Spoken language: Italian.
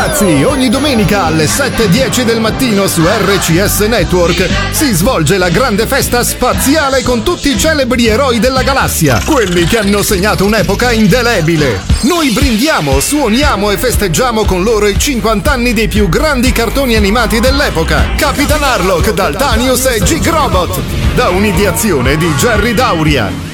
Ragazzi, ogni domenica alle 7:10 del mattino su RCS Network si svolge la grande festa spaziale con tutti i celebri eroi della galassia, quelli che hanno segnato un'epoca indelebile. Noi brindiamo, suoniamo e festeggiamo con loro i 50 anni dei più grandi cartoni animati dell'epoca. Capitan Harlock, Daltanius e G-Robot, da un'ideazione di Jerry Dauria.